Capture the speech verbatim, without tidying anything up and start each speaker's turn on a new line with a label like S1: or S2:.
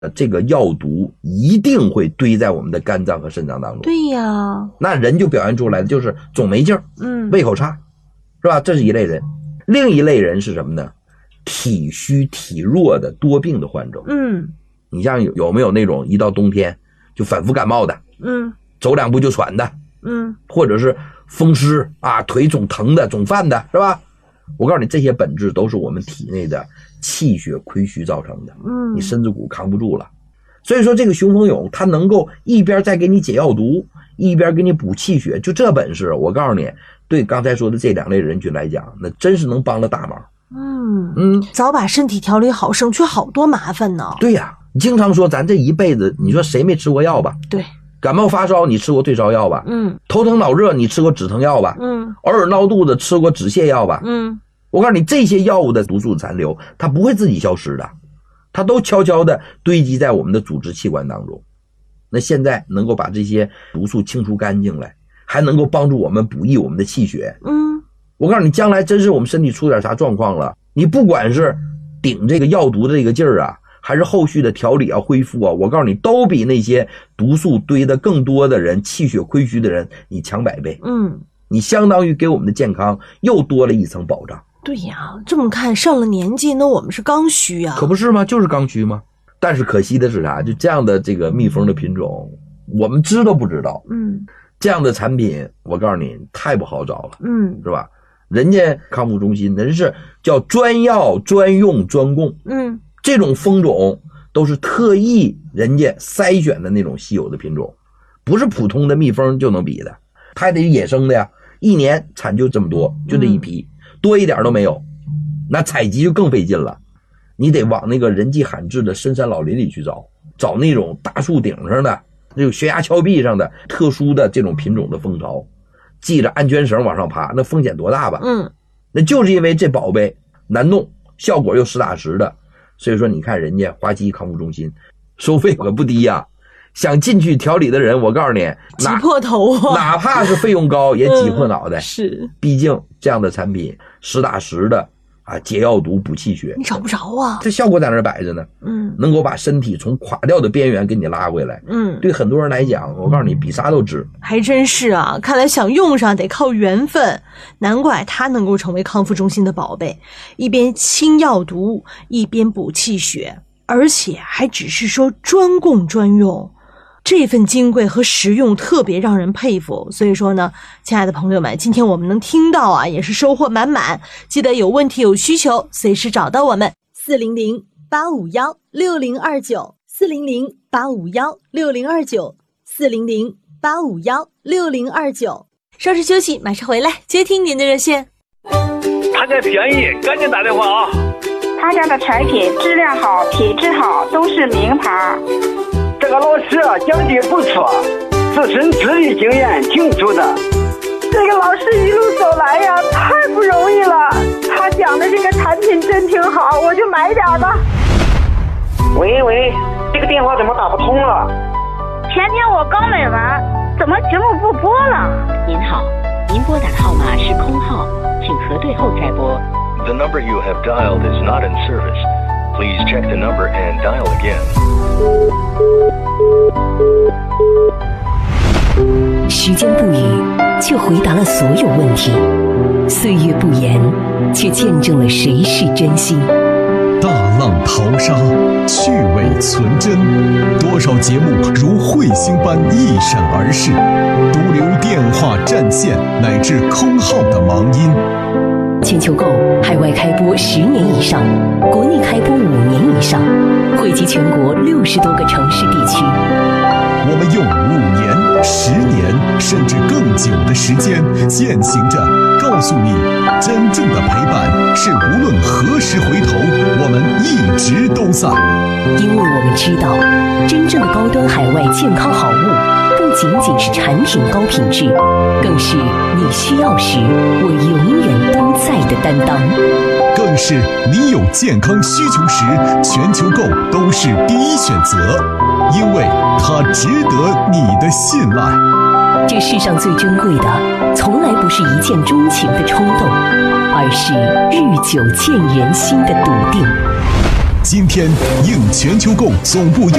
S1: 这个药毒一定会堆在我们的肝脏和肾脏当中。
S2: 对呀，
S1: 那人就表现出来的就是总没劲儿，
S2: 嗯，
S1: 胃口差，是吧？这是一类人。另一类人是什么呢？体虚体弱的多病的患者。
S2: 嗯，
S1: 你像有有没有那种一到冬天就反复感冒的，
S2: 嗯，
S1: 走两步就喘的，
S2: 嗯，
S1: 或者是风湿啊，腿总疼的、总犯的，是吧？我告诉你，这些本质都是我们体内的气血亏虚造成的。
S2: 嗯，
S1: 你身子骨扛不住了。所以说这个雄风勇它能够一边再给你解药毒，一边给你补气血，就这本事，我告诉你，对刚才说的这两类人群来讲，那真是能帮了大忙。
S2: 嗯
S1: 嗯，
S2: 早把身体调理好，省去好多麻烦呢。
S1: 对呀，你经常说咱这一辈子，你说谁没吃过药吧？
S2: 对，
S1: 感冒发烧你吃过退烧药吧？
S2: 嗯，
S1: 头疼脑热你吃过止疼药吧？
S2: 嗯，
S1: 偶尔闹肚子吃过止泻药吧？
S2: 嗯，
S1: 我告诉你，这些药物的毒素残留，它不会自己消失的，它都悄悄的堆积在我们的组织器官当中。那现在能够把这些毒素清除干净来，还能够帮助我们补益我们的气血。
S2: 嗯，
S1: 我告诉你，将来真是我们身体出点啥状况了，你不管是顶这个药毒的这个劲儿啊，还是后续的调理啊、恢复啊，我告诉你，都比那些毒素堆得更多的人、气血亏虚的人，你强百倍。
S2: 嗯，
S1: 你相当于给我们的健康又多了一层保障。
S2: 对呀，这么看上了年纪，那我们是刚需啊。
S1: 可不是吗？就是刚需吗？但是可惜的是啥？就这样的这个蜜蜂的品种，我们知都不知道。
S2: 嗯，
S1: 这样的产品，我告诉你，太不好找了。
S2: 嗯，
S1: 是吧？人家康复中心人是叫专药专用专供。
S2: 嗯，
S1: 这种蜂种都是特意人家筛选的那种稀有的品种，不是普通的蜜蜂就能比的，它还得野生的呀，一年产就这么多，就这一批，嗯、多一点都没有，那采集就更费劲了。你得往那个人迹罕至的深山老林里去找，找那种大树顶上的、那种悬崖峭壁上的特殊的这种品种的蜂巢，系着安全绳往上爬，那风险多大吧？
S2: 嗯，
S1: 那就是因为这宝贝难弄，效果又实打实的，所以说你看人家华西康复中心收费可不低呀、啊，想进去调理的人，我告诉你，
S2: 挤破头啊，
S1: 哪怕是费用高也挤破脑袋。
S2: 嗯、是，
S1: 毕竟这样的产品实打实的啊，解药毒补气血，
S2: 你找不着啊，
S1: 这效果在那儿摆着呢。
S2: 嗯，
S1: 能够把身体从垮掉的边缘给你拉回来。
S2: 嗯，
S1: 对很多人来讲，我告诉你，比啥都值。
S2: 还真是啊，看来想用上得靠缘分，难怪它能够成为康复中心的宝贝，一边清药毒，一边补气血，而且还只是说专供专用。这份金贵和实用特别让人佩服，所以说呢，亲爱的朋友们，今天我们能听到啊，也是收获满满。记得有问题有需求，随时找到我们四零零八五幺六零二九四零零八五幺六零二九四零零八五幺六零二九。稍事休息，马上回来接听您的热线。
S3: 他家便宜，赶紧打电话啊！
S4: 他家的产品质量好，品质好，都是名牌。
S5: 这个老师讲的不错，自身资历经验挺足的。
S4: 这个老师一路走来呀，太不容易了。他讲的这个产品真挺好，我就买点吧。
S5: 喂喂，这个电话怎么打不通了？
S4: 前天我刚买完，怎么节目不播了？
S6: 您好，您拨打的号码是空号，请核对后再拨。
S7: The number you have dialed is not in service. Please check the number and dial again.
S6: 时间不语，却回答了所有问题；岁月不言，却见证了谁是真心。
S8: 大浪淘沙，趣味存真，多少节目如彗星般一闪而逝，独留电话占线乃至空号的盲音。
S6: 全球购海外开播十年以上，国内开播五年以上，惠及全国六十多个城市地区。
S8: 我们用五年、十年甚至更久的时间，践行着告诉你，真正的陪伴是无论何时回头，我们一直都在。
S6: 因为我们知道，真正的高端海外健康好物，不仅仅是产品高品质，更是你需要时我永远都在的担当，
S8: 更是你有健康需求时，全球购都是第一选择，因为它值得你的信赖。
S6: 这世上最珍贵的，从来不是一见钟情的冲动，而是日久见人心的笃定。
S8: 今天应全球共总部